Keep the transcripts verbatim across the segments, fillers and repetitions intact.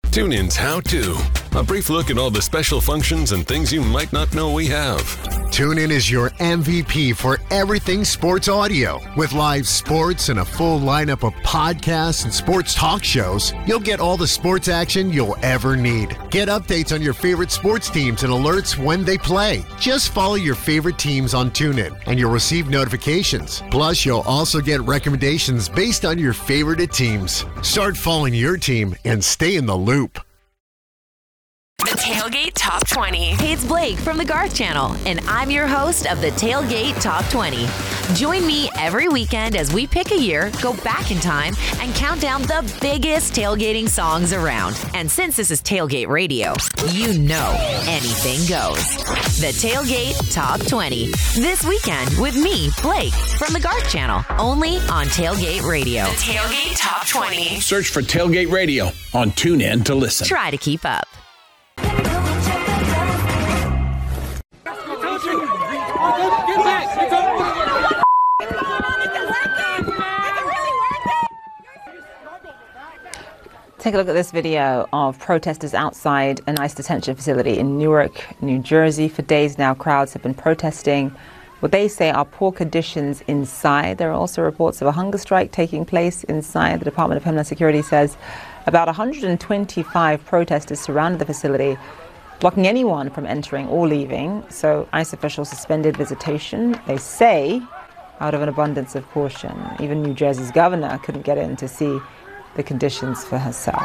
TuneIn's How To. A brief look at all the special functions and things you might not know we have. TuneIn is your M V P for everything sports audio. With live sports and a full lineup of podcasts and sports talk shows, you'll get all the sports action you'll ever need. Get updates on your favorite sports teams and alerts when they play. Just follow your favorite teams on TuneIn, and you'll receive notifications. Plus, you'll also get recommendations based on your favorite teams. Start following your team and stay in the loop. The Tailgate Top twenty. Hey, it's Blake from the Garth Channel, and I'm your host of the Tailgate Top twenty. Join me every weekend as we pick a year, go back in time, and count down the biggest tailgating songs around. And since this is Tailgate Radio, you know anything goes. The Tailgate Top twenty. This weekend with me, Blake, from the Garth Channel, only on Tailgate Radio. The Tailgate Top twenty. Search for Tailgate Radio on TuneIn to listen. Try to keep up. Take a look at this video of protesters outside an ICE detention facility in Newark, New Jersey. For days now, crowds have been protesting what they say are poor conditions inside. There are also reports of a hunger strike taking place inside. The Department of Homeland Security says about one hundred twenty-five protesters surrounded the facility, blocking anyone from entering or leaving. So ICE officials suspended visitation, they say, out of an abundance of caution. Even New Jersey's governor couldn't get in to see the conditions for herself.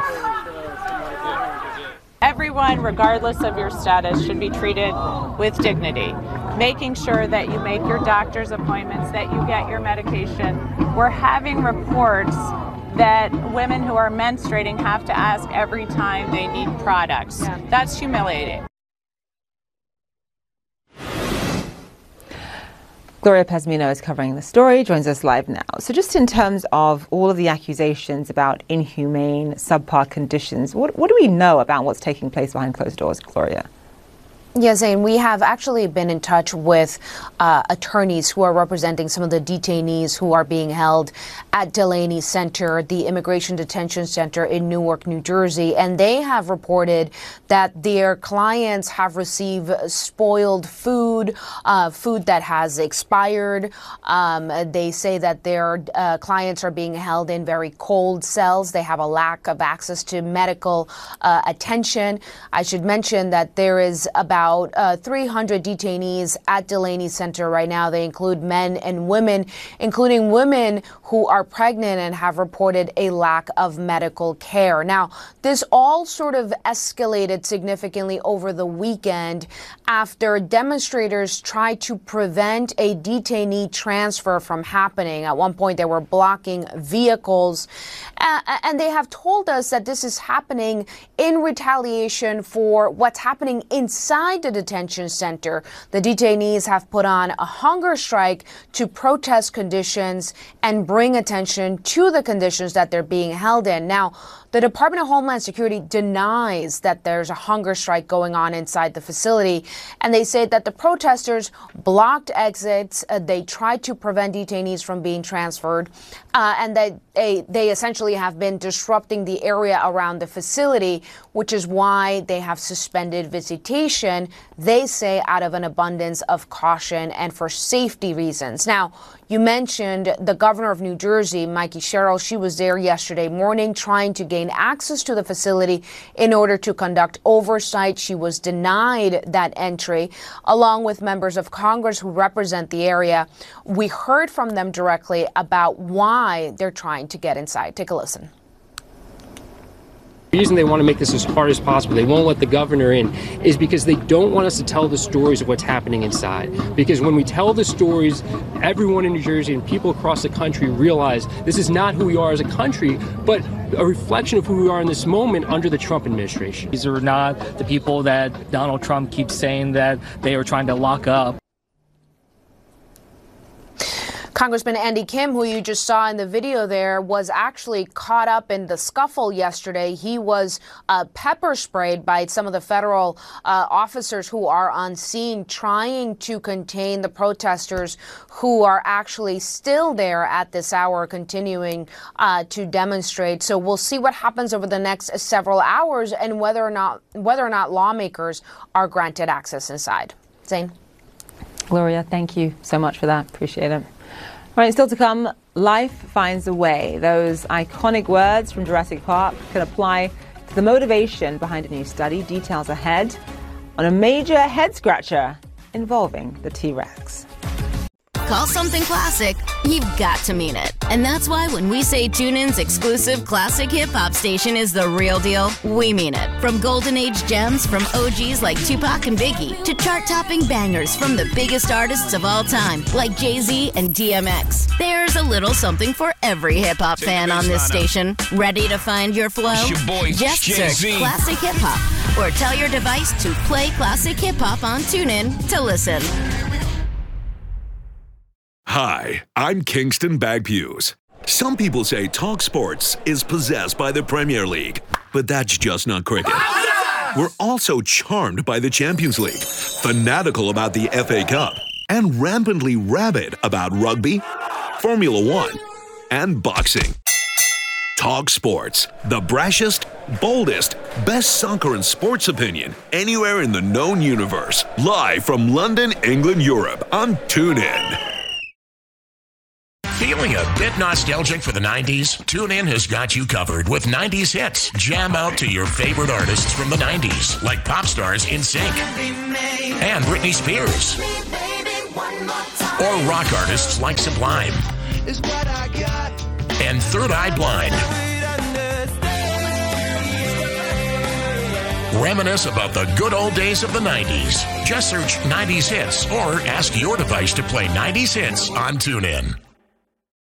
Everyone, regardless of your status, should be treated with dignity. Making sure that you make your doctor's appointments, that you get your medication. We're having reports that women who are menstruating have to ask every time they need products. Yeah. That's humiliating. Gloria Pezmino is covering the story, joins us live now. So just in terms of all of the accusations about inhumane, subpar conditions, what, what do we know about what's taking place behind closed doors, Gloria? Yes, and we have actually been in touch with uh, attorneys who are representing some of the detainees who are being held at Delaney Center, the Immigration Detention Center in Newark, New Jersey. And they have reported that their clients have received spoiled food, uh, food that has expired. Um, they say that their uh, clients are being held in very cold cells. They have a lack of access to medical uh, attention. I should mention that there is about About uh, three hundred detainees at Delaney Center right now. They include men and women, including women who are pregnant and have reported a lack of medical care. Now, this all sort of escalated significantly over the weekend after demonstrators tried to prevent a detainee transfer from happening. At one point, they were blocking vehicles, uh, and they have told us that this is happening in retaliation for what's happening inside the detention center. The detainees have put on a hunger strike to protest conditions and bring attention to the conditions that they're being held in. Now, the Department of Homeland Security denies that there's a hunger strike going on inside the facility, and they say that the protesters blocked exits. Uh, they tried to prevent detainees from being transferred, uh, and that they, they essentially have been disrupting the area around the facility, which is why they have suspended visitation, they say, out of an abundance of caution and for safety reasons. Now, you mentioned the governor of New Jersey, Mikey Sherrill. She was there yesterday morning trying to gain access to the facility in order to conduct oversight. She was denied that entry, along with members of Congress who represent the area. We heard from them directly about why they're trying to get inside. Take a listen. The reason they want to make this as hard as possible, they won't let the governor in, is because they don't want us to tell the stories of what's happening inside. Because when we tell the stories, everyone in New Jersey and people across the country realize this is not who we are as a country, but a reflection of who we are in this moment under the Trump administration. These are not the people that Donald Trump keeps saying that they are trying to lock up. Congressman Andy Kim, who you just saw in the video there, was actually caught up in the scuffle yesterday. He was uh, pepper sprayed by some of the federal uh, officers who are on scene trying to contain the protesters who are actually still there at this hour, continuing uh, to demonstrate. So we'll see what happens over the next several hours and whether or not whether or not lawmakers are granted access inside. Zane. Gloria, thank you so much for that. Appreciate it. All right, still to come, life finds a way. Those iconic words from Jurassic Park can apply to the motivation behind a new study. Details ahead on a major head scratcher involving the T-Rex. Call something classic, you've got to mean it. And that's why when we say TuneIn's exclusive classic hip-hop station is the real deal, we mean it. From golden age gems from O Gs like Tupac and Biggie to chart-topping bangers from the biggest artists of all time like Jay-Z and D M X. There's a little something for every hip-hop fan on this station. Ready to find your flow? It's your boy, Just Jay-Z. search Classic Hip-Hop or tell your device to play Classic Hip-Hop on TuneIn to listen. Hi, I'm Kingston Bagpues. Some people say Talk Sports is possessed by the Premier League, but that's just not cricket. We're also charmed by the Champions League, fanatical about the F A Cup, and rampantly rabid about rugby, Formula One, and boxing. Talk Sports, the brashest, boldest, best soccer and sports opinion anywhere in the known universe. Live from London, England, Europe on TuneIn. Feeling a bit nostalgic for the nineties? TuneIn has got you covered with nineties hits. Jam out to your favorite artists from the nineties, like pop stars NSYNC and Britney Spears, or rock artists like Sublime and Third Eye Blind. Reminisce about the good old days of the nineties. Just search nineties hits or ask your device to play nineties hits on TuneIn.